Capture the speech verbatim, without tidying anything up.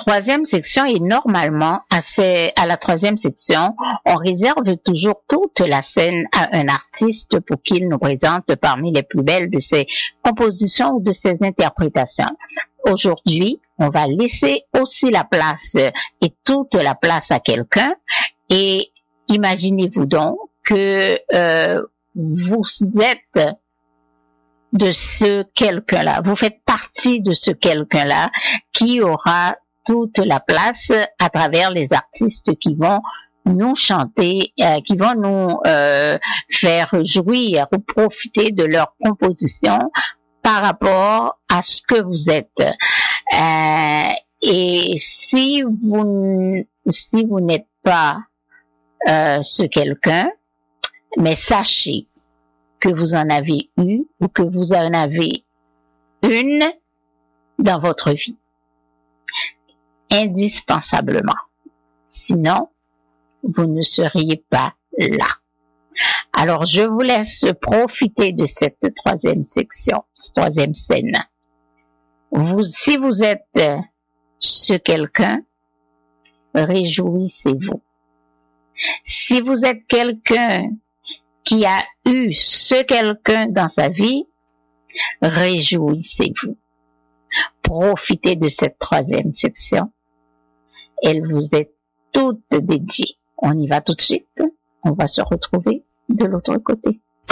troisième section et normalement, à, ces, à la troisième section, on réserve toujours toute la scène à un artiste pour qu'il nous présente parmi les plus belles de ses compositions ou de ses interprétations. Aujourd'hui, on va laisser aussi la place et toute la place à quelqu'un et imaginez-vous donc que euh, vous êtes de ce quelqu'un-là, vous faites partie de ce quelqu'un-là qui aura toute la place à travers les artistes qui vont nous chanter, euh, qui vont nous euh, faire jouir ou profiter de leur composition par rapport à ce que vous êtes. Euh, et si vous si vous n'êtes pas euh, ce quelqu'un, mais sachez que vous en avez eu ou que vous en avez une dans votre vie. Indispensablement. Sinon, vous ne seriez pas là. Alors, je vous laisse profiter de cette troisième section, cette troisième scène. Vous, si vous êtes ce quelqu'un, réjouissez-vous. Si vous êtes quelqu'un qui a eu ce quelqu'un dans sa vie, réjouissez-vous. Profitez de cette troisième section. Elle vous est toute dédiée. On y va tout de suite. On va se retrouver de l'autre côté.